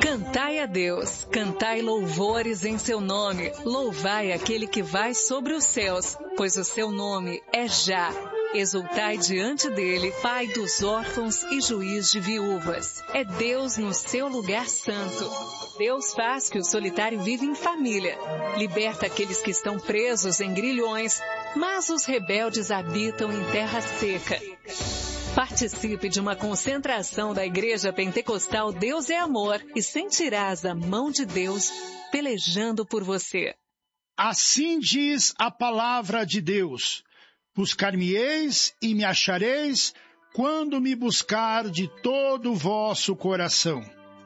Cantai a Deus, cantai louvores em seu nome, louvai aquele que vai sobre os céus, pois o seu nome é Já. Exultai diante dele, Pai dos órfãos e juiz de viúvas. É Deus no seu lugar santo. Deus faz que o solitário viva em família. Liberta aqueles que estão presos em grilhões, mas os rebeldes habitam em terra seca. Participe de uma concentração da Igreja Pentecostal Deus é Amor e sentirás a mão de Deus pelejando por você. Assim diz a palavra de Deus: buscar-me-eis e me achareis quando me buscar de todo o vosso coração.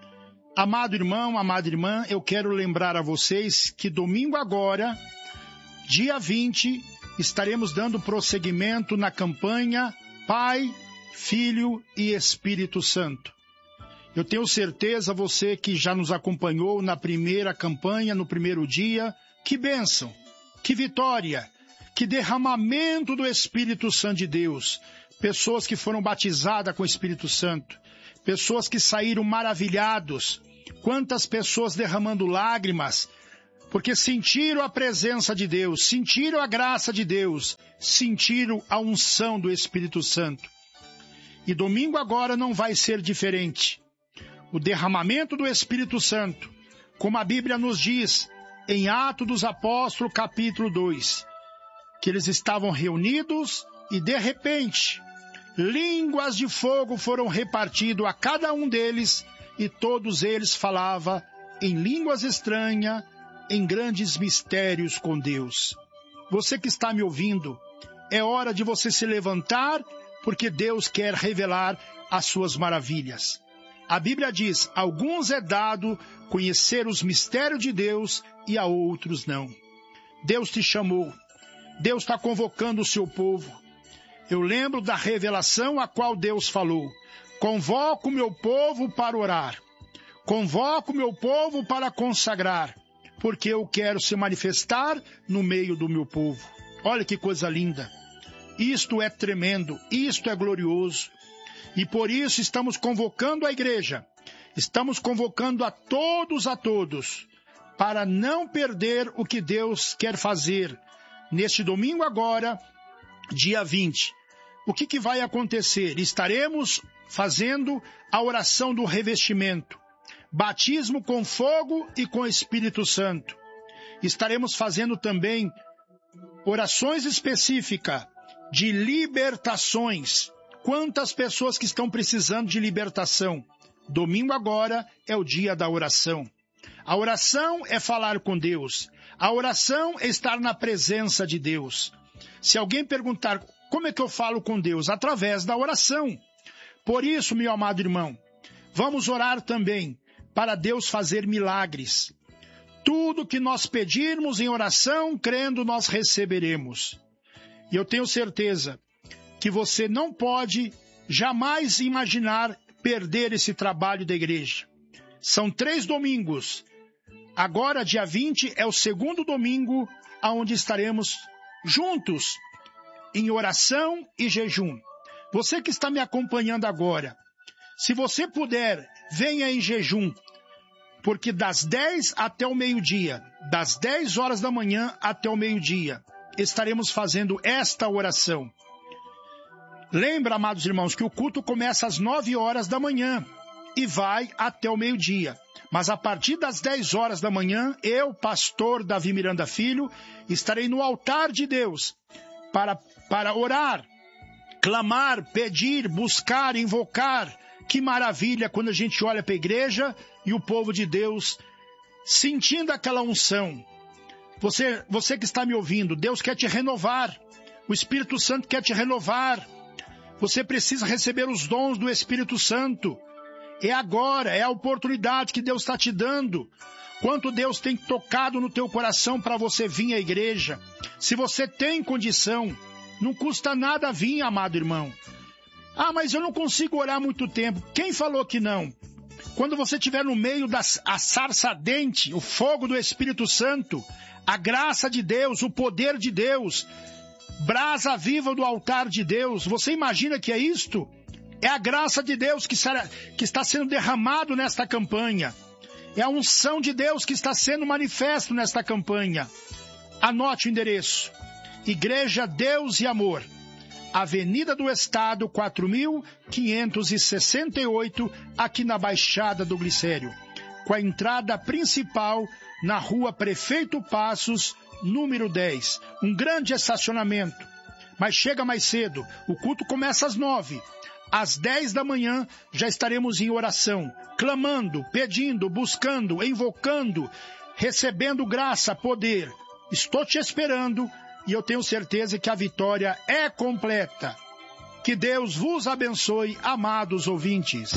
Amado irmão, amada irmã, eu quero lembrar a vocês que domingo agora, dia 20, estaremos dando prosseguimento na campanha Pai, Filho e Espírito Santo. Eu tenho certeza, você que já nos acompanhou na primeira campanha, no primeiro dia, que bênção, que vitória, que derramamento do Espírito Santo de Deus. Pessoas que foram batizadas com o Espírito Santo, pessoas que saíram maravilhados, quantas pessoas derramando lágrimas, porque sentiram a presença de Deus, sentiram a graça de Deus, sentiram a unção do Espírito Santo. E domingo agora não vai ser diferente. O derramamento do Espírito Santo, como a Bíblia nos diz, em Atos dos Apóstolos, capítulo 2, que eles estavam reunidos e, de repente, línguas de fogo foram repartidas a cada um deles e todos eles falavam em línguas estranhas, em grandes mistérios com Deus. Você que está me ouvindo, é hora de você se levantar, porque Deus quer revelar as suas maravilhas. A Bíblia diz: alguns é dado conhecer os mistérios de Deus e a outros não. Deus te chamou. Deus está convocando o seu povo. Eu lembro da revelação a qual Deus falou: convoco o meu povo para orar. Convoco o meu povo para consagrar, porque eu quero se manifestar no meio do meu povo. Olha que coisa linda. Isto é tremendo, isto é glorioso. E por isso estamos convocando a igreja, estamos convocando a todos, para não perder o que Deus quer fazer. Neste domingo agora, dia 20, o que vai acontecer? Estaremos fazendo a oração do revestimento, batismo com fogo e com Espírito Santo. Estaremos fazendo também orações específicas de libertações. Quantas pessoas que estão precisando de libertação? Domingo agora é o dia da oração. A oração é falar com Deus. A oração é estar na presença de Deus. Se alguém perguntar como é que eu falo com Deus? Através da oração. Por isso, meu amado irmão, vamos orar também para Deus fazer milagres. Tudo que nós pedirmos em oração, crendo, nós receberemos. E eu tenho certeza que você não pode jamais imaginar perder esse trabalho da igreja. São 3 domingos. Agora, dia 20, é o segundo domingo onde estaremos juntos em oração e jejum. Você que está me acompanhando agora, se você puder, venha em jejum, porque das 10 até o meio-dia, das 10 horas da manhã até o meio-dia, estaremos fazendo esta oração. Lembra, amados irmãos, que o culto começa às 9 horas da manhã e vai até o meio-dia. Mas a partir das 10 horas da manhã, eu, pastor Davi Miranda Filho, estarei no altar de Deus para orar, clamar, pedir, buscar, invocar. Que maravilha quando a gente olha para a igreja e o povo de Deus sentindo aquela unção. Você que está me ouvindo, Deus quer te renovar. O Espírito Santo quer te renovar. Você precisa receber os dons do Espírito Santo. É agora, é a oportunidade que Deus está te dando. Quanto Deus tem tocado no teu coração para você vir à igreja. Se você tem condição, não custa nada vir, amado irmão. Ah, mas eu não consigo orar muito tempo. Quem falou que não? Quando você estiver no meio da sarça ardente, o fogo do Espírito Santo, a graça de Deus, o poder de Deus, brasa viva do altar de Deus, você imagina que é isto? É a graça de Deus que está sendo derramado nesta campanha. É a unção de Deus que está sendo manifesto nesta campanha. Anote o endereço: Igreja Deus e Amor, Avenida do Estado, 4.568, aqui na Baixada do Glicério, com a entrada principal na Rua Prefeito Passos, número 10. Um grande estacionamento, mas chega mais cedo. O culto começa às 9. Às 10 da manhã já estaremos em oração, clamando, pedindo, buscando, invocando, recebendo graça, poder. Estou te esperando e eu tenho certeza que a vitória é completa. Que Deus vos abençoe, amados ouvintes.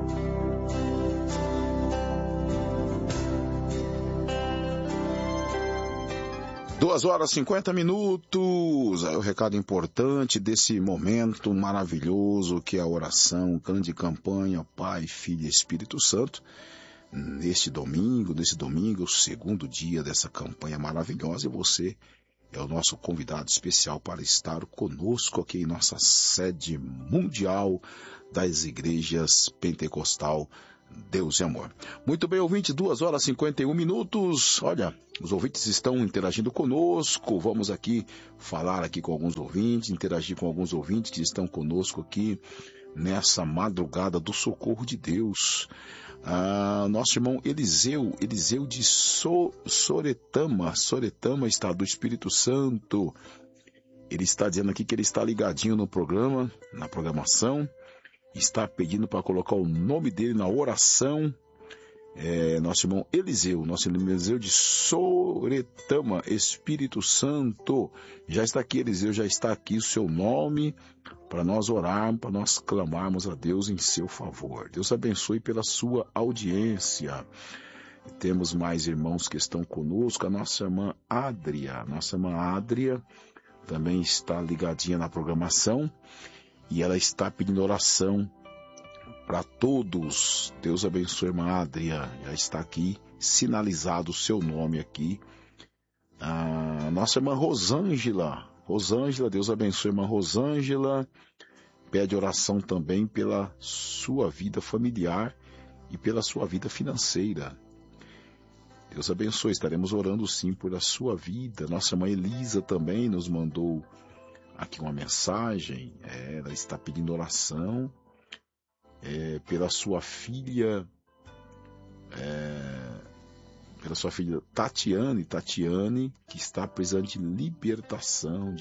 Duas horas e 50 minutos, é o recado importante desse momento maravilhoso que é a oração, grande campanha, Pai, Filho e Espírito Santo. Nesse domingo, o segundo dia dessa campanha maravilhosa, e você é o nosso convidado especial para estar conosco aqui em nossa sede mundial das igrejas pentecostal Deus e Amor. Muito bem, ouvinte, 2 horas e 51 minutos. Olha, os ouvintes estão interagindo conosco. Vamos aqui falar aqui com alguns ouvintes, interagir com alguns ouvintes que estão conosco aqui nessa madrugada do socorro de Deus. Nosso irmão Eliseu de Soretama, Estado do Espírito Santo. Ele está dizendo aqui que ele está ligadinho no programa, na programação. Está pedindo para colocar o nome dele na oração. Nosso irmão Eliseu de Soretama, Espírito Santo. Já está aqui, Eliseu, já está aqui o seu nome para nós orarmos, para nós clamarmos a Deus em seu favor. Deus abençoe pela sua audiência. Temos mais irmãos que estão conosco. A nossa irmã Adria também está ligadinha na programação. E ela está pedindo oração para todos. Deus abençoe, irmã Adria. Já está aqui, sinalizado o seu nome aqui. Nossa irmã Rosângela, Deus abençoe, irmã Rosângela. Pede oração também pela sua vida familiar e pela sua vida financeira. Deus abençoe, estaremos orando sim por a sua vida. Nossa irmã Elisa também nos mandou aqui uma mensagem. Ela está pedindo oração pela sua filha, Tatiane, que está precisando de libertação,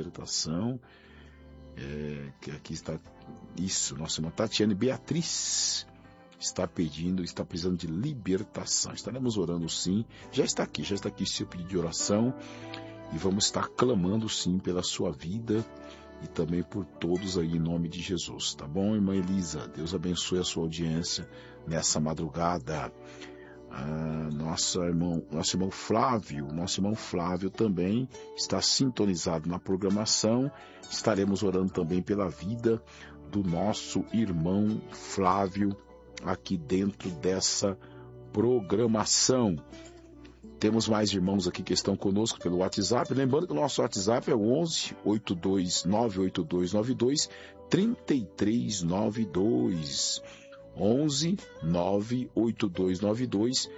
que aqui está isso. Nossa irmã Tatiane Beatriz está precisando de libertação. Estaremos orando sim. Já está aqui seu pedido de oração. E vamos estar clamando sim pela sua vida e também por todos aí em nome de Jesus, tá bom, irmã Elisa? Deus abençoe a sua audiência nessa madrugada. Nosso irmão Flávio também está sintonizado na programação. Estaremos orando também pela vida do nosso irmão Flávio aqui dentro dessa programação. Temos mais irmãos aqui que estão conosco pelo WhatsApp. Lembrando que o nosso WhatsApp é o 11 98292 3392. 11 98292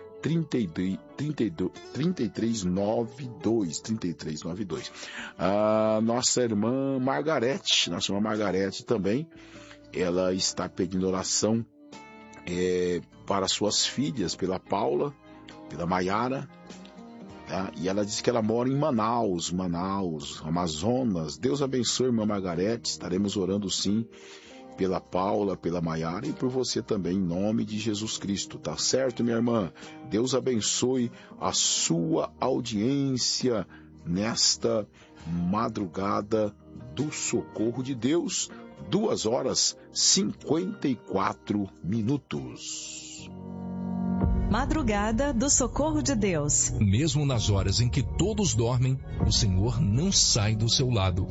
3392. Nossa irmã Margarete também, ela está pedindo oração para suas filhas, pela Paula, pela Maiara, tá? E ela diz que ela mora em Manaus, Amazonas. Deus abençoe, irmã Margarete. Estaremos orando sim pela Paula, pela Maiara e por você também, em nome de Jesus Cristo, tá certo, minha irmã? Deus abençoe a sua audiência nesta madrugada do socorro de Deus. 2 horas e 54 minutos. Madrugada do Socorro de Deus. Mesmo nas horas em que todos dormem, o Senhor não sai do seu lado.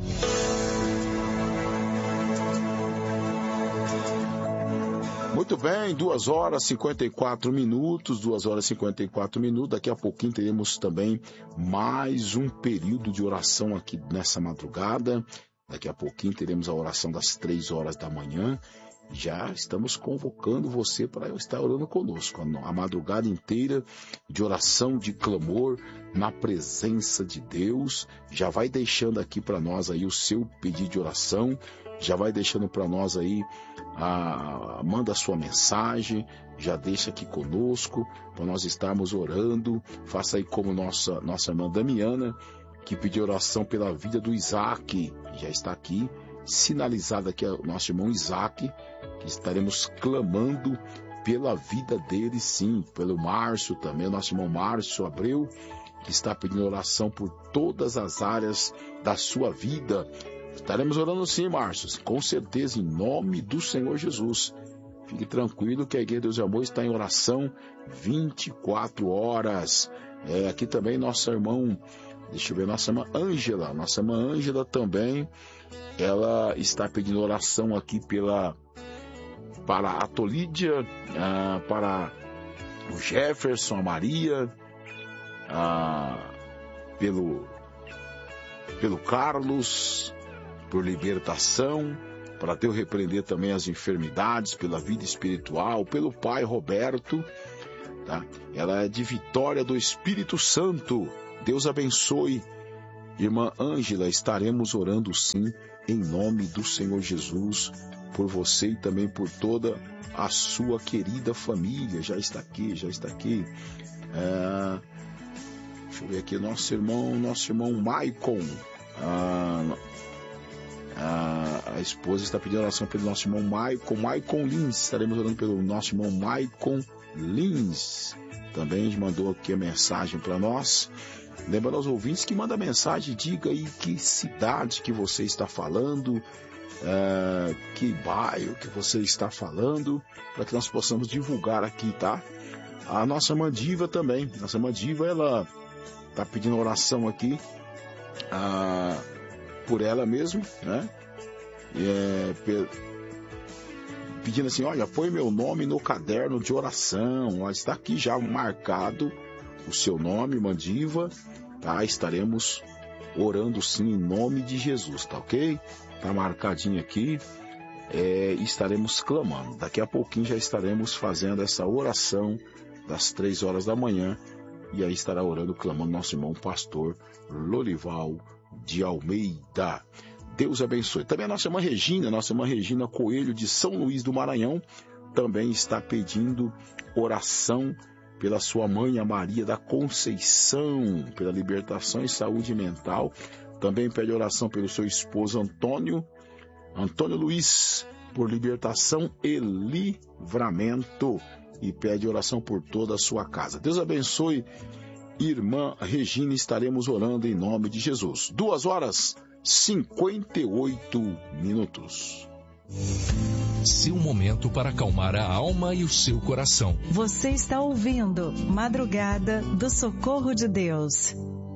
Muito bem, 2 horas e 54 minutos, 2 horas e 54 minutos. Daqui a pouquinho teremos também mais um período de oração aqui nessa madrugada. Daqui a pouquinho teremos a oração das 3 horas da manhã. já estamos convocando você para estar orando conosco. A madrugada inteira de oração, de clamor, na presença de Deus. Já vai deixando aqui para nós aí o seu pedido de oração. Já vai deixando para nós aí, manda a sua mensagem, já deixa aqui conosco, para nós estarmos orando. Faça aí como nossa irmã Damiana, que pediu oração pela vida do Isaac, já está aqui, sinalizado aqui o nosso irmão Isaac, que estaremos clamando pela vida dele, sim, pelo Márcio também, o nosso irmão Márcio Abreu, que está pedindo oração por todas as áreas da sua vida. Estaremos orando sim, Márcio, com certeza, em nome do Senhor Jesus. Fique tranquilo que a Igreja Deus e Amor está em oração 24 horas. Aqui também nossa irmã Ângela. Nossa irmã Ângela também, ela está pedindo oração aqui para a Tolídia, para o Jefferson, a Maria, pelo Carlos, por libertação, para Deus repreender também as enfermidades, pela vida espiritual, pelo pai Roberto, tá? Ela é de Vitória do Espírito Santo. Deus abençoe. Irmã Ângela, estaremos orando sim, em nome do Senhor Jesus, por você e também por toda a sua querida família. Já está aqui. Deixa eu ver aqui, nosso irmão Maicon. A esposa está pedindo oração pelo nosso irmão Maicon Lins. Estaremos orando pelo nosso irmão Maicon Lins. Também mandou aqui a mensagem para nós. Lembrando aos ouvintes que manda mensagem, diga aí que cidade que você está falando, que bairro que você está falando, para que nós possamos divulgar aqui, tá? A nossa irmã Diva também. Nossa irmã Diva, ela está pedindo oração aqui, por ela mesmo, né? Pedindo assim, olha, põe meu nome no caderno de oração. Ó, está aqui já marcado o seu nome, Mandiva, tá? Estaremos orando sim em nome de Jesus, tá ok? Tá marcadinho aqui, estaremos clamando. Daqui a pouquinho já estaremos fazendo essa oração das 3 horas da manhã, e aí estará orando, clamando nosso irmão pastor Lorival de Almeida. Deus abençoe. Também a nossa irmã Regina Coelho de São Luís do Maranhão, também está pedindo oração pela sua mãe, a Maria da Conceição, pela libertação e saúde mental. Também pede oração pelo seu esposo Antônio Luiz, por libertação e livramento. E pede oração por toda a sua casa. Deus abençoe, irmã Regina, estaremos orando em nome de Jesus. 2h58. Seu momento para acalmar a alma e o seu coração. Você está ouvindo Madrugada do Socorro de Deus.